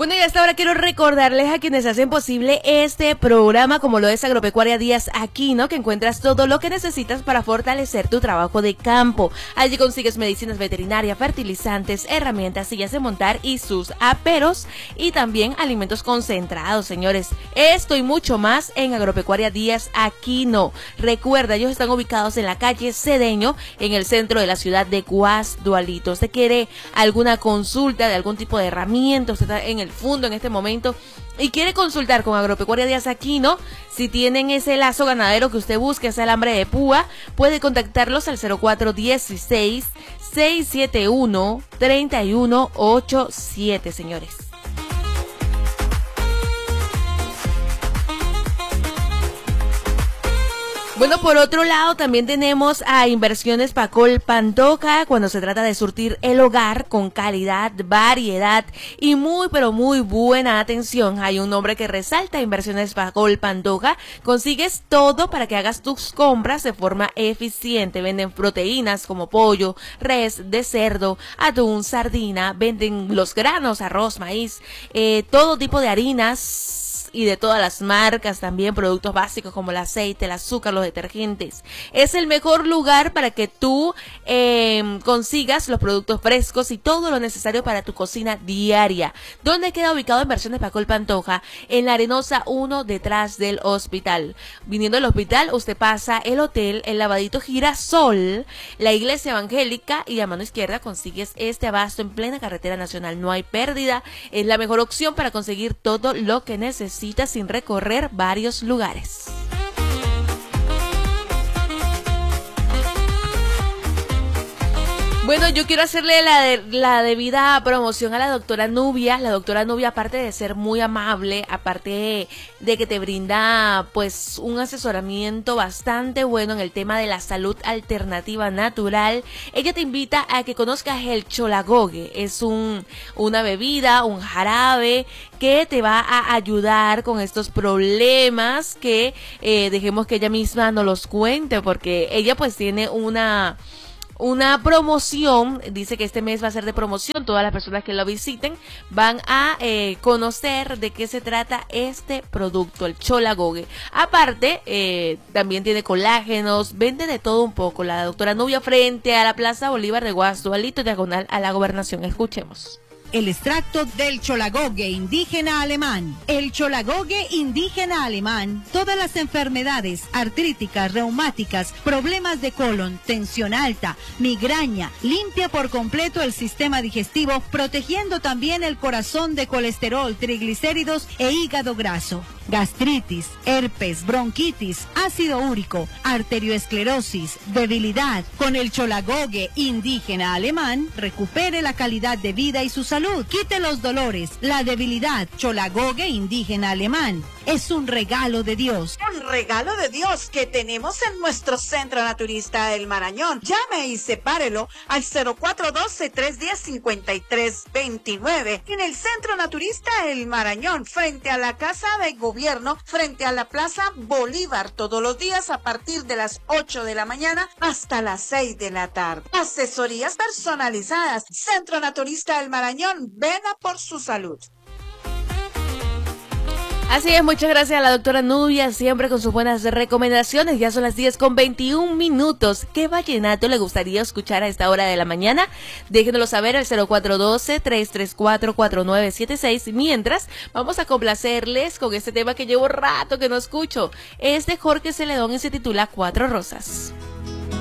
Bueno, y hasta ahora quiero recordarles a quienes hacen posible este programa, como lo es Agropecuaria Díaz Aquino, que encuentras todo lo que necesitas para fortalecer tu trabajo de campo. Allí consigues medicinas veterinarias, fertilizantes, herramientas, sillas de montar y sus aperos, y también alimentos concentrados, señores. Esto y mucho más en Agropecuaria Díaz Aquino. Recuerda, ellos están ubicados en la calle Cedeño, en el centro de la ciudad de Guasdualito. ¿Usted quiere alguna consulta de algún tipo de herramienta? Usted está en el fondo en este momento y quiere consultar con Agropecuaria Díaz Aquino, si tienen ese lazo ganadero que usted busca, ese alambre de púa, puede contactarlos al 0416-671-3187, señores. Bueno, por otro lado, también tenemos a Inversiones Pacol Pantoja, cuando se trata de surtir el hogar con calidad, variedad y muy, pero muy buena atención. Hay un nombre que resalta: Inversiones Pacol Pantoja. Consigues todo para que hagas tus compras de forma eficiente. Venden proteínas como pollo, res, de cerdo, atún, sardina. Venden los granos, arroz, maíz, todo tipo de harinas y de todas las marcas, también productos básicos como el aceite, el azúcar, los detergentes. Es el mejor lugar para que tú consigas los productos frescos y todo lo necesario para tu cocina diaria. ¿Dónde queda ubicado Inversiones Pacol Pantoja? En la Arenosa 1, detrás del hospital. Viniendo del hospital, usted pasa el hotel, el lavadito Girasol, la iglesia evangélica, y a mano izquierda consigues este abasto en plena carretera nacional. No hay pérdida, es la mejor opción para conseguir todo lo que necesitas sin recorrer varios lugares. Bueno, yo quiero hacerle la debida promoción a la doctora Nubia. La doctora Nubia, aparte de ser muy amable, aparte de que te brinda pues un asesoramiento bastante bueno en el tema de la salud alternativa natural, ella te invita a que conozcas el cholagogue. Es una bebida, un jarabe que te va a ayudar con estos problemas que dejemos que ella misma nos los cuente, porque ella pues tiene una promoción. Dice que este mes va a ser de promoción. Todas las personas que lo visiten van a conocer de qué se trata este producto, el cholagogue. Aparte, también tiene colágenos, vende de todo un poco. La doctora Nubia, frente a la Plaza Bolívar de Guasdualito, diagonal a la Gobernación. Escuchemos. El extracto del cholagogue indígena alemán. El cholagogue indígena alemán. Todas las enfermedades artríticas, reumáticas, problemas de colon, tensión alta, migraña, limpia por completo el sistema digestivo, protegiendo también el corazón de colesterol, triglicéridos e hígado graso. Gastritis, herpes, bronquitis, ácido úrico, arterioesclerosis, debilidad. Con el cholagogue indígena alemán, recupere la calidad de vida y su salud. Quite los dolores, la debilidad. Cholagogue indígena alemán es un regalo de Dios. Un regalo de Dios que tenemos en nuestro Centro Naturista El Marañón. Llame y sepárelo al 0412-310-5329. En el Centro Naturista El Marañón, frente a la Casa de Gobierno, frente a la Plaza Bolívar, todos los días a partir de las 8 de la mañana hasta las 6 de la tarde. Asesorías personalizadas. Centro Naturista El Marañón, ven a por su salud. Así es, muchas gracias a la doctora Nubia, siempre con sus buenas recomendaciones. Ya son las 10:21. ¿Qué vallenato le gustaría escuchar a esta hora de la mañana? Déjenoslo saber al 0412-334-4976. Mientras, vamos a complacerles con este tema que llevo rato que no escucho. Es de Jorge Celedón y se titula Cuatro Rosas.